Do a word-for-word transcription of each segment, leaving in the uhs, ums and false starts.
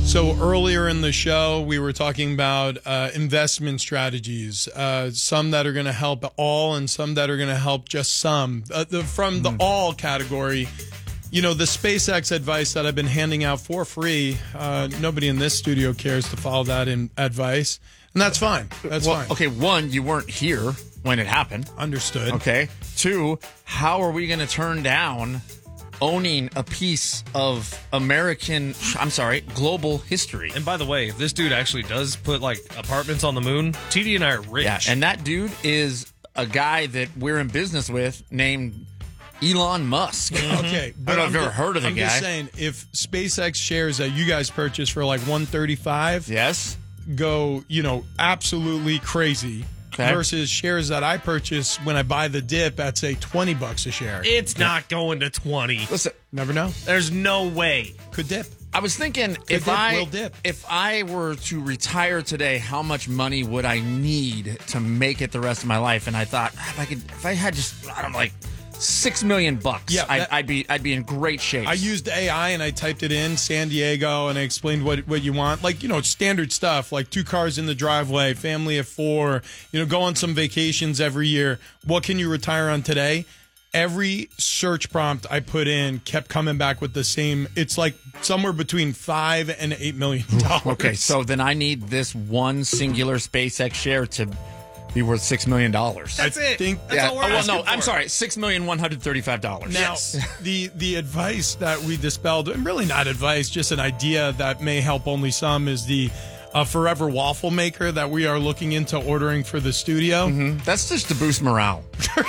So earlier in the show, we were talking about uh, investment strategies, uh, some that are going to help all and some that are going to help just some. Uh, the, from the all category, you know, the SpaceX advice that I've been handing out for free, uh, nobody in this studio cares to follow that in advice. And that's fine. That's well, fine. Okay, one, you weren't here when it happened. Understood. Okay. Two, how are we going to turn down owning a piece of American, I'm sorry, global history? And by the way, if this dude actually does put like apartments on the moon, T D and I are rich. Yeah, and that dude is a guy that we're in business with named Elon Musk. Okay, I don't know if you've ever heard of the I'm guy. just saying, if SpaceX shares that you guys purchased for like one thirty-five, Yes. go, you know, absolutely crazy. Okay. Versus shares that I purchase when I buy the dip at, say, twenty bucks a share. It's not going to twenty. Listen, Never know. There's no way. Could dip. I was thinking if dip, I will dip. if I were to retire today, how much money would I need to make it the rest of my life? And I thought if I could, if I had just I don't know, like six million bucks, Yeah, I'd, that- I'd be I'd be in great shape. I used A I and I typed it in, San Diego, and I explained what, what you want. Like, you know, standard stuff, like two cars in the driveway, family of four, you know, go on some vacations every year. What can you retire on today? Every search prompt I put in kept coming back with the same. It's like somewhere between five and eight million dollars. Okay, so then I need this one singular SpaceX share to be worth six million dollars. That's it. think- That's Yeah. all we're Oh, well, asking no, I'm for. sorry, six million one hundred thirty-five dollars. Now, Yes. the the advice that we dispelled, and really not advice, just an idea that may help only some, is the uh, Forever Waffle Maker that we are looking into ordering for the studio. That's just to boost morale.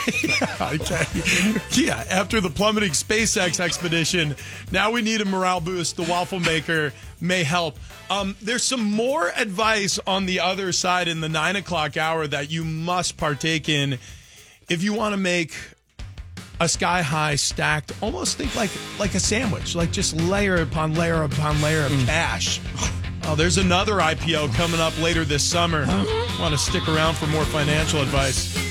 Okay. Yeah, after the plummeting SpaceX expedition, now we need a morale boost. The Waffle Maker may help. Um, there's some more advice on the other side in the nine o'clock hour that you must partake in if you want to make a sky high stacked, almost think like like a sandwich, like just layer upon layer upon layer of cash. Oh, there's another I P O coming up later this summer. Want to stick around for more financial advice.